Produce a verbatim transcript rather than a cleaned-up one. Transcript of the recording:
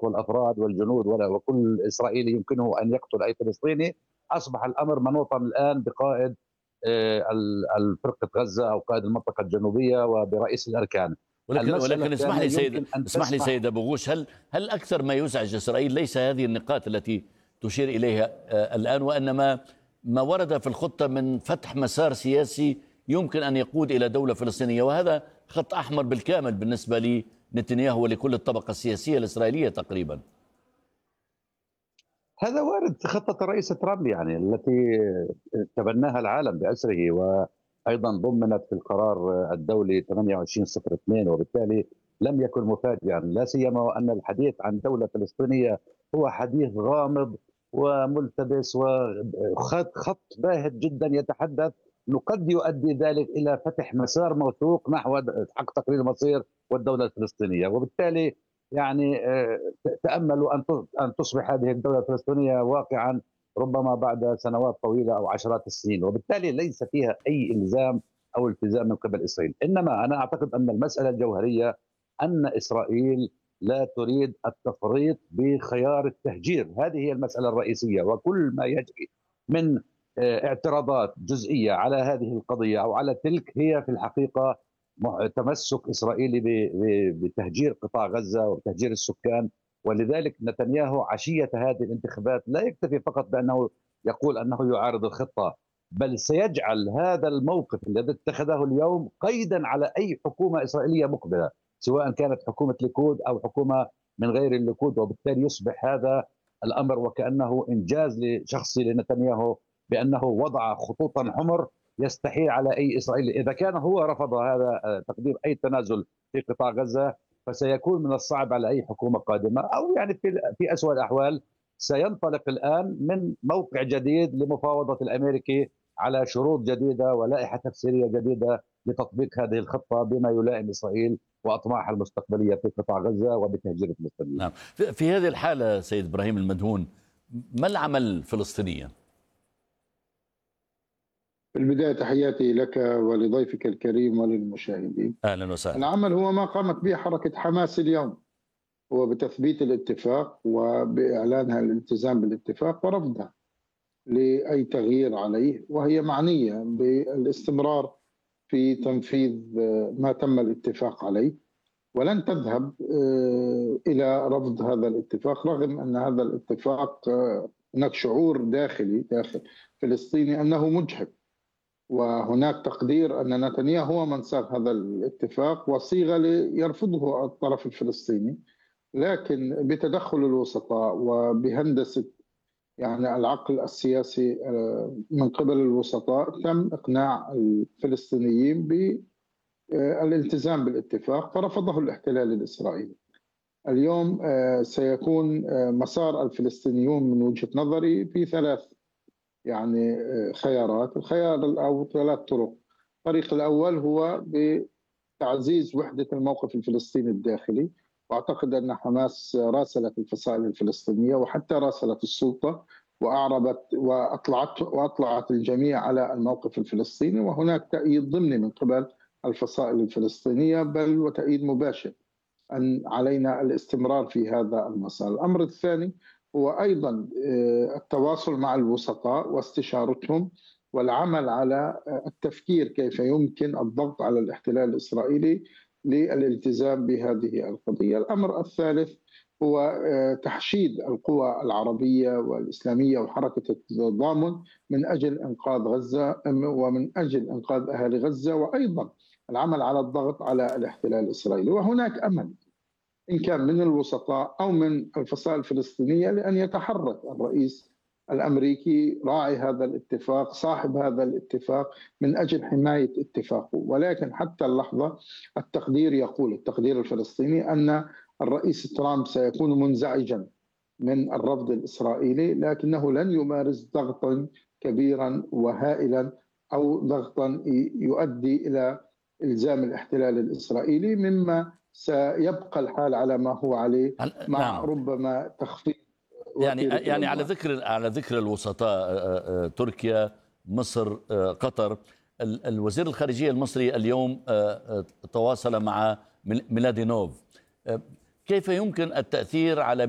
الأشخاص والأفراد والجنود وكل إسرائيلي يمكنه أن يقتل أي فلسطيني. أصبح الأمر منوطا الآن بقائد الفرقة غزة أو قائد المنطقة الجنوبية وبرئيس الأركان. ولكن ولكن اسمح لي سيد اسمح لي سيد ابو غوش، هل هل اكثر ما يزعج اسرائيل ليس هذه النقاط التي تشير اليها الان، وانما ما ورد في الخطه من فتح مسار سياسي يمكن ان يقود الى دوله فلسطينيه، وهذا خط احمر بالكامل بالنسبه لنتنياهو ولكل الطبقه السياسيه الاسرائيليه تقريبا؟ هذا وارد خطه الرئيس ترامب يعني التي تبناها العالم باسره، وايضا ضمنت في القرار الدولي ثمانية وعشرين صفر اثنين، وبالتالي لم يكن مفاجئا، لا سيما وان الحديث عن دوله فلسطينيه هو حديث غامض وملتبس وخط باهت جدا يتحدث انه قد يؤدي ذلك الى فتح مسار موثوق نحو حق تقرير المصير والدوله الفلسطينيه. وبالتالي يعني تاملوا ان ان تصبح هذه الدوله الفلسطينيه واقعا ربما بعد سنوات طويله او عشرات السنين، وبالتالي ليس فيها اي الزام او التزام من قبل اسرائيل. انما انا اعتقد ان المساله الجوهريه ان اسرائيل لا تريد التفريط بخيار التهجير، هذه هي المساله الرئيسيه، وكل ما يجري من اعتراضات جزئيه على هذه القضيه او على تلك هي في الحقيقه تمسك اسرائيلي بتهجير قطاع غزه وتهجير السكان. ولذلك نتنياهو عشيه هذه الانتخابات لا يكتفي فقط بانه يقول انه يعارض الخطه، بل سيجعل هذا الموقف الذي اتخذه اليوم قيدا على اي حكومه اسرائيليه مقبله، سواء كانت حكومه ليكود او حكومه من غير الليكود. وبالتالي يصبح هذا الامر وكانه انجاز شخصي لنتنياهو بانه وضع خطوطا حمر يستحيل على اي اسرائيلي. اذا كان هو رفض هذا تقدير اي تنازل في قطاع غزه، فسيكون من الصعب على اي حكومه قادمه، او يعني في في اسوء الاحوال سينطلق الان من موقع جديد لمفاوضه الامريكي على شروط جديده ولائحه تفسيريه جديده لتطبيق هذه الخطه بما يلائم اسرائيل واطماعها المستقبليه في قطاع غزه وبتهجير الفلسطينيين. نعم، في هذه الحاله سيد ابراهيم المدهون، ما العمل الفلسطيني؟ في البداية تحياتي لك ولضيفك الكريم وللمشاهدين. أهلا وسهلا. العمل هو ما قامت به حركة حماس اليوم، هو بتثبيت الاتفاق وبإعلانها الالتزام بالاتفاق ورفضها لأي تغيير عليه، وهي معنية بالاستمرار في تنفيذ ما تم الاتفاق عليه، ولن تذهب إلى رفض هذا الاتفاق، رغم أن هذا الاتفاق هناك شعور داخلي داخل فلسطيني أنه مجحف، وهناك تقدير أن نتنياهو هو من صاغ هذا الاتفاق وصيغة ليرفضه الطرف الفلسطيني، لكن بتدخل الوسطاء وبهندسة يعني العقل السياسي من قبل الوسطاء تم إقناع الفلسطينيين بالالتزام بالاتفاق، فرفضه الاحتلال الإسرائيلي. اليوم سيكون مسار الفلسطينيون من وجهة نظري في ثلاث يعني خيارات، الخيار أو ثلاث طرق. الطريق الأول هو بتعزيز وحدة الموقف الفلسطيني الداخلي، وأعتقد أن حماس راسلت الفصائل الفلسطينية وحتى راسلت السلطة وأعربت وأطلعت وأطلعت الجميع على الموقف الفلسطيني، وهناك تأييد ضمني من قبل الفصائل الفلسطينية بل وتأييد مباشر أن علينا الاستمرار في هذا المسار. الأمر الثاني هو أيضا التواصل مع الوسطاء واستشارتهم والعمل على التفكير كيف يمكن الضغط على الاحتلال الإسرائيلي للالتزام بهذه القضية. الأمر الثالث هو تحشيد القوى العربية والإسلامية وحركة التضامن من أجل إنقاذ غزة ومن أجل إنقاذ أهالي غزة، وأيضا العمل على الضغط على الاحتلال الإسرائيلي. وهناك أمل إن كان من الوسطاء أو من الفصائل الفلسطينية لأن يتحرك الرئيس الأمريكي راعي هذا الاتفاق صاحب هذا الاتفاق من أجل حماية اتفاقه. ولكن حتى اللحظة التقدير يقول التقدير الفلسطيني أن الرئيس ترامب سيكون منزعجا من الرفض الإسرائيلي، لكنه لن يمارس ضغطا كبيرا وهائلا أو ضغطا يؤدي إلى إلزام الاحتلال الإسرائيلي، مما سيبقى الحال على ما هو عليه مع نعم. ربما تخفيض يعني يعني على ذكر على ذكر الوسطاء، تركيا، مصر، قطر، الوزير الخارجية المصري اليوم تواصل مع ميلادينوف، كيف يمكن التأثير على